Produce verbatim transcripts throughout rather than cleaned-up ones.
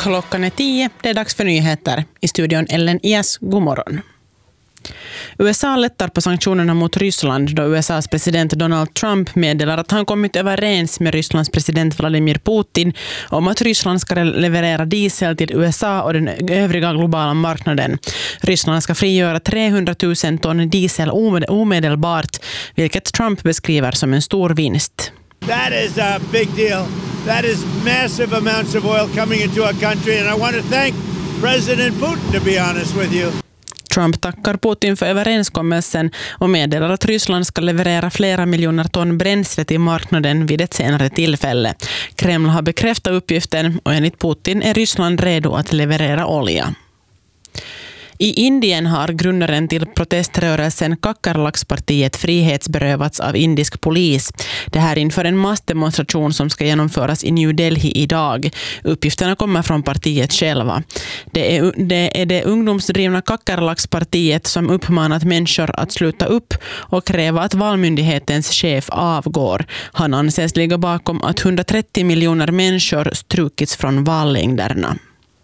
Klockan är tio, det är dags för nyheter. I studion Ellen Ias, god morgon. U S A lättar på sanktionerna mot Ryssland då U S A:s president Donald Trump meddelar att han kommit överens med Rysslands president Vladimir Putin om att Ryssland ska leverera diesel till U S A och den övriga globala marknaden. Ryssland ska frigöra trehundratusen ton diesel omedelbart, vilket Trump beskriver som en stor vinst. That is a big deal. That is massive amounts of oil coming into our country, and I want to thank President Putin, to be honest with you. Trump tackar Putin för överenskommelsen och meddelar att Ryssland ska leverera flera miljoner ton bränsle till marknaden vid ett senare tillfälle. Kreml har bekräftat uppgiften och enligt Putin är Ryssland redo att leverera olja. I Indien har grundaren till proteströrelsen Kakarlakspartiet frihetsberövats av indisk polis. Det här inför en massdemonstration som ska genomföras i New Delhi idag. Uppgifterna kommer från partiet själva. Det är det, är det ungdomsdrivna Kakarlakspartiet som uppmanat människor att sluta upp och kräva att valmyndighetens chef avgår. Han anses ligga bakom att hundratrettio miljoner människor strukits från vallängderna.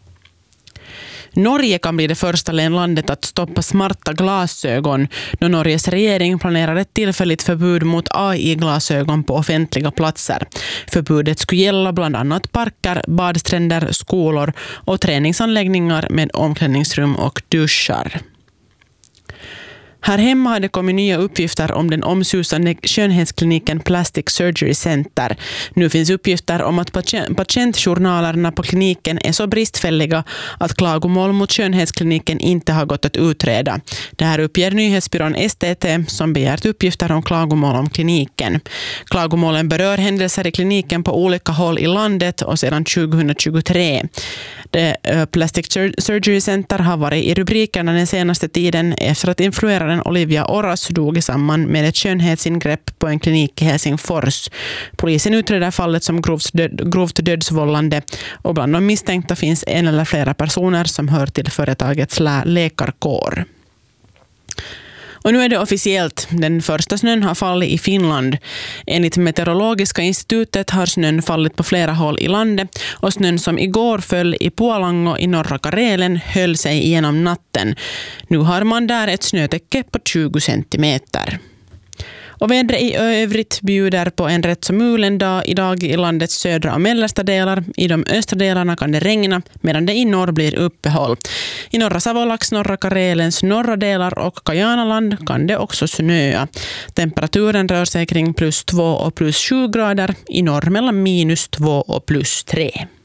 Norge kan bli det första landet att stoppa smarta glasögon då Norges regering planerar ett tillfälligt förbud mot A I-glasögon på offentliga platser. Förbudet skulle gälla bland annat parker, badstränder, skolor och träningsanläggningar med omklädningsrum och duschar. Här hemma har det kommit nya uppgifter om den omsusande skönhetskliniken Plastic Surgery Center. Nu finns uppgifter om att patientjournalerna på kliniken är så bristfälliga att klagomål mot skönhetskliniken inte har gått att utreda. Det här uppger nyhetsbyrån S T T som begärt uppgifter om klagomål om kliniken. Klagomålen berör händelser i kliniken på olika håll i landet och sedan tjugohundratjugotre. Det Plastic Surgery Center har varit i rubrikerna den senaste tiden efter att influeraren Olivia Oras dog i samband med ett skönhetsingrepp på en klinik i Helsingfors. Polisen utreder fallet som grovt, död, grovt dödsvållande och bland de misstänkta finns en eller flera personer som hör till företagets lä- läkarkår. Och nu är det officiellt. Den första snön har fallit i Finland. Enligt Meteorologiska institutet har snön fallit på flera håll i landet och snön som igår föll i Puolango i norra Karelen höll sig genom natten. Nu har man där ett snötäcke på tjugo centimeter. Och vädret i övrigt bjuder på en rätt så mulen dag idag i landets södra och mellersta delar. I de östra delarna kan det regna medan det i norr blir uppehåll. I norra Savolax, norra Karelens norra delar och Kajanaland kan det också snöa. Temperaturen rör sig kring plus två och plus sju grader. I norr mellan minus två och plus tre.